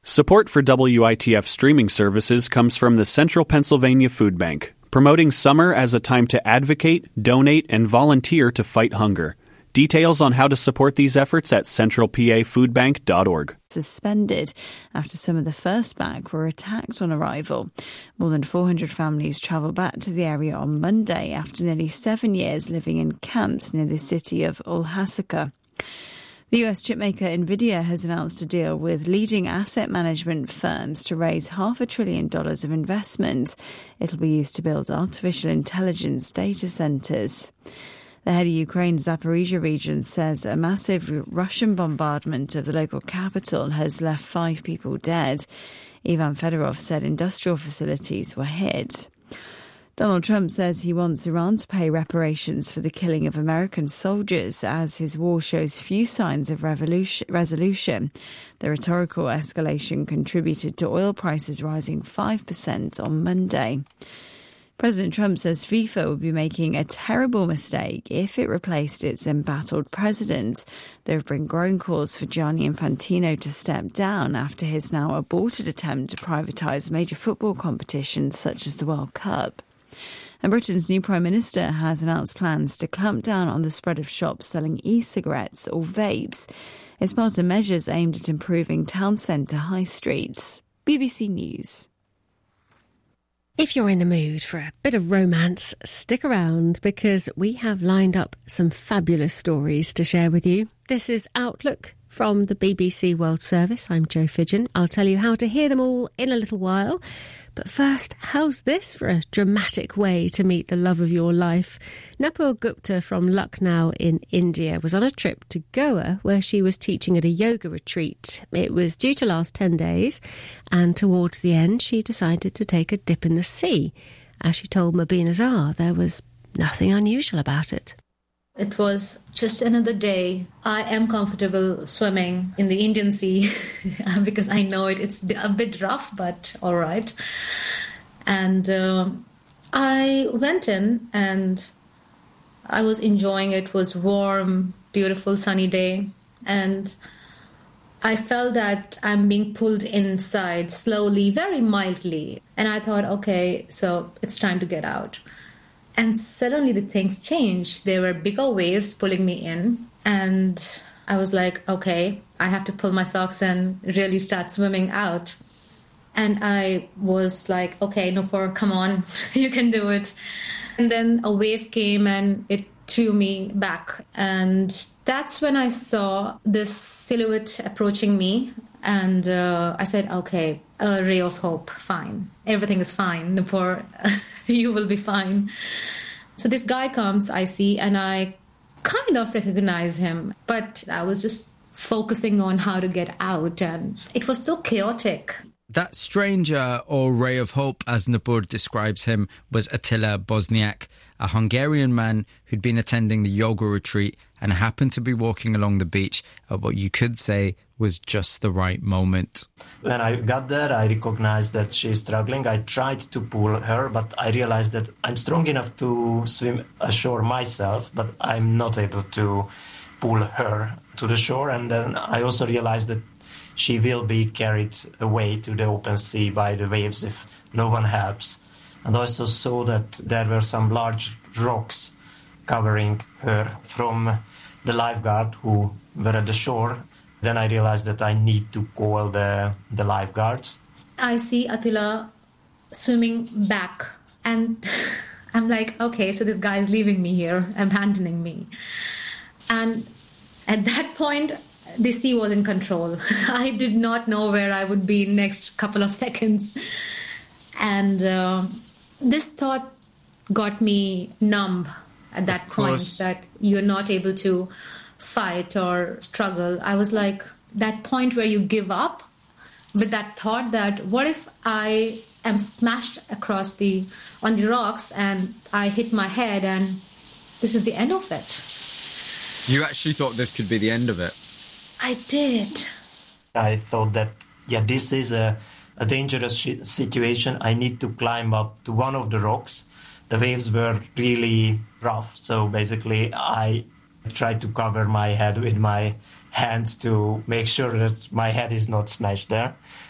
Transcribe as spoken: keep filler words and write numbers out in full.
Support for W I T F streaming services comes from the Central Pennsylvania Food Bank, promoting summer as a time to advocate, donate, and volunteer to fight hunger. Details on how to support these efforts at central p a food bank dot org. Suspended after some of the first batch were attacked on arrival. More than four hundred families travelled back to the area on Monday after nearly seven years living in camps near the city of Ulhasaka. The U S chipmaker Nvidia has announced a deal with leading asset management firms to raise half a trillion dollars of investment. It'll be used to build artificial intelligence data centres. The head of Ukraine's Zaporizhia region says a massive Russian bombardment of the local capital has left five people dead. Ivan Fedorov said industrial facilities were hit. Donald Trump says he wants Iran to pay reparations for the killing of American soldiers as his war shows few signs of revolution, resolution. The rhetorical escalation contributed to oil prices rising five percent on Monday. President Trump says FIFA would be making a terrible mistake if it replaced its embattled president. There have been growing calls for Gianni Infantino to step down after his now aborted attempt to privatise major football competitions such as the World Cup. And Britain's new Prime Minister has announced plans to clamp down on the spread of shops selling e-cigarettes or vapes. It's part of measures aimed at improving town centre high streets. B B C News. If you're in the mood for a bit of romance, stick around because we have lined up some fabulous stories to share with you. This is Outlook from the B B C World Service. I'm Jo Fidgen. I'll tell you how to hear them all in a little while. But first, how's this for a dramatic way to meet the love of your life? Nupur Gupta from Lucknow in India was on a trip to Goa where she was teaching at a yoga retreat. It was due to last ten days, and towards the end she decided to take a dip in the sea. As she told Mobeen Azhar, there was nothing unusual about it. It was just another day. I am comfortable swimming in the Indian Sea because I know it. It's a bit rough, but all right. And uh, I went in and I was enjoying it. It was warm, beautiful, sunny day. And I felt that I'm being pulled inside slowly, very mildly. And I thought, okay, so it's time to get out. And suddenly the things changed. There were bigger waves pulling me in. And I was like, okay, I have to pull my socks and really start swimming out. And I was like, okay, Nupur, come on, you can do it. And then a wave came and it threw me back. And that's when I saw this silhouette approaching me. And uh, I said, okay, a ray of hope, fine. Everything is fine, Nupur, you will be fine. So this guy comes, I see, and I kind of recognize him. But I was just focusing on how to get out, and it was so chaotic. That stranger, or ray of hope, as Nupur describes him, was Attila Bosniak, a Hungarian man who'd been attending the yoga retreat and happened to be walking along the beach at what you could say was just the right moment. When I got there, I recognized that she's struggling. I tried to pull her, but I realized that I'm strong enough to swim ashore myself, but I'm not able to pull her to the shore. And then I also realized that she will be carried away to the open sea by the waves if no one helps. And I also saw that there were some large rocks covering her from the lifeguard who were at the shore. Then I realized that I need to call the, the lifeguards. I see Attila swimming back and I'm like, okay, so this guy is leaving me here, abandoning me. And at that point, the sea was in control. I did not know where I would be next couple of seconds. And uh, this thought got me numb at that point, that you're not able to fight or struggle. I was like, that point where you give up with that thought that what if I am smashed across the on the rocks and I hit my head and this is the end of it. You actually thought this could be the end of it? I did. I thought that, yeah, this is a, a dangerous sh- situation. I need to climb up to one of the rocks. The waves were really rough, so basically I tried to cover my head with my hands to make sure that my head is not smashed there.